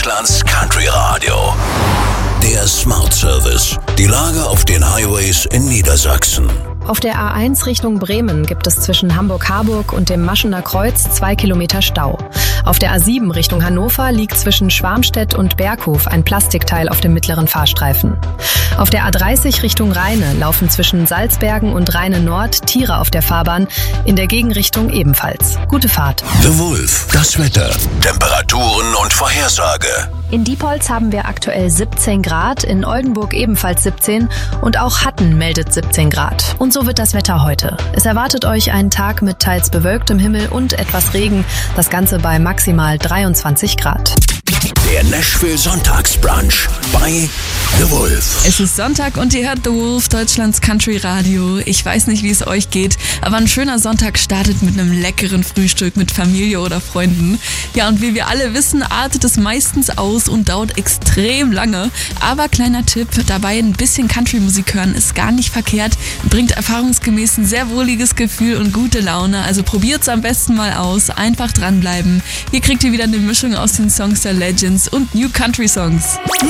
Deutschlands Country Radio. Der Smart Service. Die Lage auf den Highways in Niedersachsen. Auf der A1 Richtung Bremen gibt es zwischen Hamburg-Harburg und dem Maschener Kreuz 2 Kilometer Stau. Auf der A7 Richtung Hannover liegt zwischen Schwarmstedt und Berghof ein Plastikteil auf dem mittleren Fahrstreifen. Auf der A30 Richtung Rheine laufen zwischen Salzbergen und Rheine Nord Tiere auf der Fahrbahn, in der Gegenrichtung ebenfalls. Gute Fahrt. The Wolf, das Wetter, Temperaturen und Vorhersage. In Diepholz haben wir aktuell 17 Grad, in Oldenburg ebenfalls 17 und auch Hatten meldet 17 Grad. Und so wird das Wetter heute. Es erwartet euch einen Tag mit teils bewölktem Himmel und etwas Regen, das Ganze bei maximal 23 Grad. Der Nashville Sonntagsbrunch bei The Wolf. Es ist Sonntag und ihr hört The Wolf, Deutschlands Country Radio. Ich weiß nicht, wie es euch geht, aber ein schöner Sonntag startet mit einem leckeren Frühstück mit Familie oder Freunden. Ja, und wie wir alle wissen, artet es meistens aus und dauert extrem lange. Aber kleiner Tipp, dabei ein bisschen Country-Musik hören ist gar nicht verkehrt, bringt erfahrungsgemäß ein sehr wohliges Gefühl und gute Laune. Also probiert's am besten mal aus, einfach dranbleiben. Hier kriegt ihr wieder eine Mischung aus den Songs der Legends und New Country Songs.